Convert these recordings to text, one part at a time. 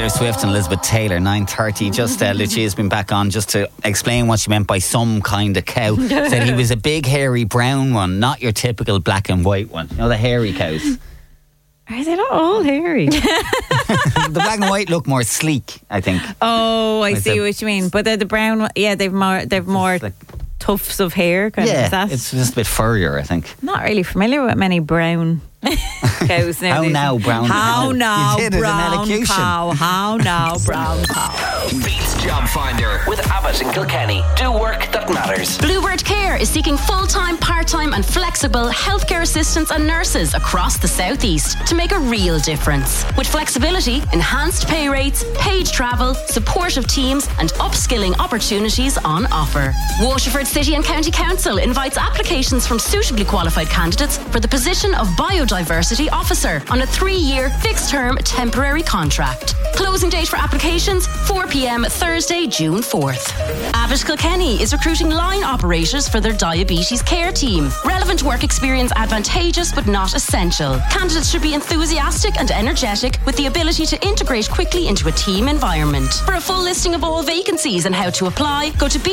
Taylor Swift and Elizabeth Taylor, 9:30. Just Lucia's been back on just to explain what she meant by some kind of cow. Said he was a big hairy brown one, not your typical black and white one. You know, the hairy cows. Are they not all hairy? The black and white look more sleek, I think. Oh, I see what you mean. But the brown one, yeah, they've more like tufts of hair. Kind of, is that? It's just a bit furrier, I think. Not really familiar with many brown cows now. How now, brown cow? How now, You did it in brown elocution. cow? How now, brown cow? Beats Job Finder with Abbott and Kilkenny. Do work that matters. Bluebird Care is seeking full-time, part-time and flexible healthcare assistants and nurses across the southeast to make a real difference. With flexibility, enhanced pay rates, paid travel, supportive teams and upskilling opportunities on offer. Waterford City and County Council invites applications from suitably qualified candidates for the position of Biodiversity Officer on a 3-year fixed-term temporary contract. Closing date for applications 4 p.m. Thursday, June 4th. Abbott Kilkenny is recruiting line operators for their diabetes care team. Relevant work experience advantageous but not essential. Candidates should be enthusiastic and energetic with the ability to integrate quickly into a team environment. For a full listing of all vacancies and how to apply, go to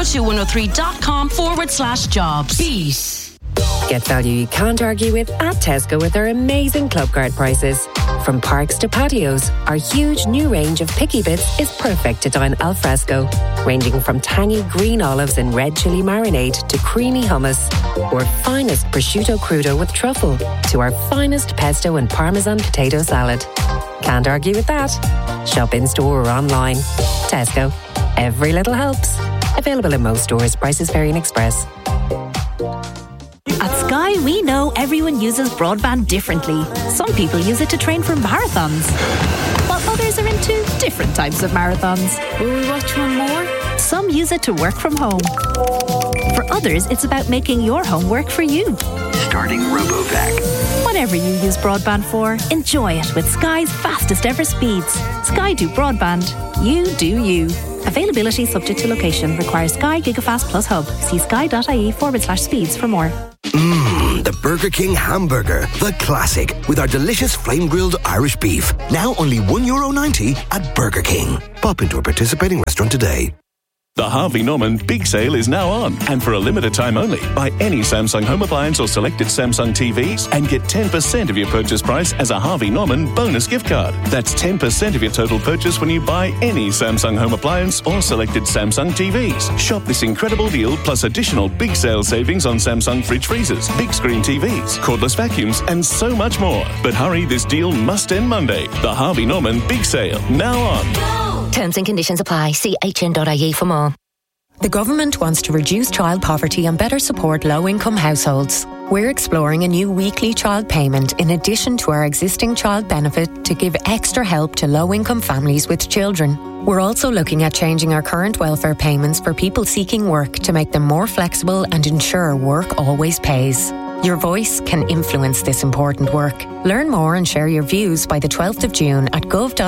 beat102103.com/jobs. Beat. Get value you can't argue with at Tesco with our amazing club card prices. From parks to patios, our huge new range of picky bits is perfect to dine al fresco, ranging from tangy green olives and red chili marinade to creamy hummus, or finest prosciutto crudo with truffle, to our finest pesto and parmesan potato salad. Can't argue with that. Shop in store or online. Tesco. Every little helps. Available in most stores. Prices vary in Express. At Sky, we know everyone uses broadband differently. Some people use it to train for marathons, while others are into different types of marathons. Will we watch one more? Some use it to work from home. For others, it's about making your home work for you. Starting RoboVac. Whatever you use broadband for, enjoy it with Sky's fastest ever speeds. Sky do broadband. You do you. Availability subject to location. Requires Sky Gigafast Plus Hub. See sky.ie/speeds for more. The Burger King hamburger, the classic, with our delicious flame-grilled Irish beef. Now only €1.90 at Burger King. Pop into a participating restaurant today. The Harvey Norman Big Sale is now on, and for a limited time only. Buy any Samsung home appliance or selected Samsung TVs and get 10% of your purchase price as a Harvey Norman bonus gift card. That's 10% of your total purchase when you buy any Samsung home appliance or selected Samsung TVs. Shop this incredible deal plus additional Big Sale savings on Samsung fridge freezers, big screen TVs, cordless vacuums and so much more. But hurry, this deal must end Monday. The Harvey Norman Big Sale, now on. Terms and conditions apply. See hn.ie for more. The government wants to reduce child poverty and better support low-income households. We're exploring a new weekly child payment in addition to our existing child benefit to give extra help to low-income families with children. We're also looking at changing our current welfare payments for people seeking work to make them more flexible and ensure work always pays. Your voice can influence this important work. Learn more and share your views by the 12th of June at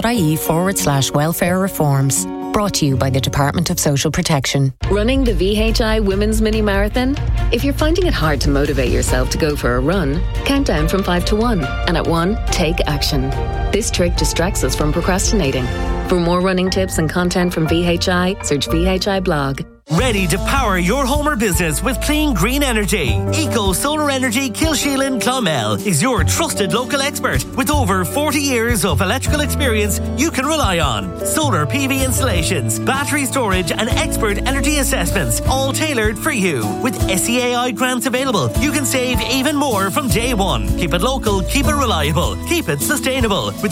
gov.ie/welfare reforms. Brought to you by the Department of Social Protection. Running the VHI Women's Mini Marathon? If you're finding it hard to motivate yourself to go for a run, count down from 5 to 1. And at 1, take action. This trick distracts us from procrastinating. For more running tips and content from VHI, search VHI blog. Ready to power your home or business with clean green energy? Eco Solar Energy Kilsheelan Clonmel is your trusted local expert with over 40 years of electrical experience you can rely on. Solar PV installations, battery storage and expert energy assessments, all tailored for you. With SEAI grants available, you can save even more from day one. Keep it local, keep it reliable, keep it sustainable with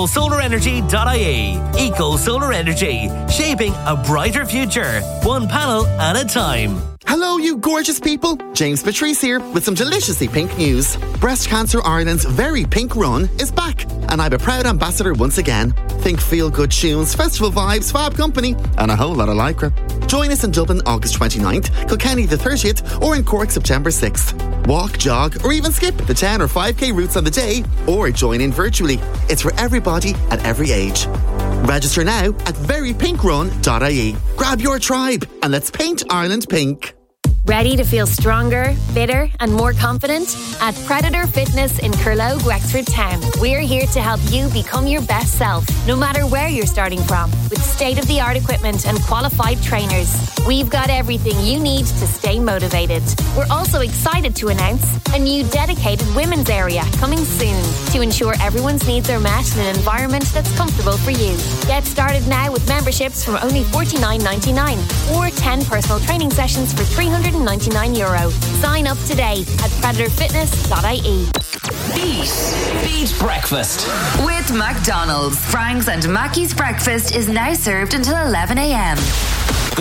ecosolarenergy.ie. Eco Solar Energy, shaping a brighter future. One panel at a time. Hello, you gorgeous people. James Patrice here with some deliciously pink news. Breast Cancer Ireland's very pink run is back, and I'm a proud ambassador once again. Think feel-good tunes, festival vibes, fab company, and a whole lot of lycra. Join us in Dublin August 29th, Kilkenny the 30th, or in Cork September 6th. Walk, jog, or even skip the 10 or 5k routes on the day, or join in virtually. It's for everybody at every age. Register now at verypinkrun.ie. Grab your tribe and let's paint Ireland pink. Ready to feel stronger, fitter, and more confident? At Predator Fitness in Curlow, Wexford Town, we're here to help you become your best self, no matter where you're starting from, with state-of-the-art equipment and qualified trainers. We've got everything you need to stay motivated. We're also excited to announce a new dedicated women's area coming soon to ensure everyone's needs are met in an environment that's comfortable for you. Get started now with memberships from only $49.99 or 10 personal training sessions for €399. Sign up today at predatorfitness.ie. Beat Breakfast with McDonald's. Frank's and Mackey's breakfast is now served until 11 a.m.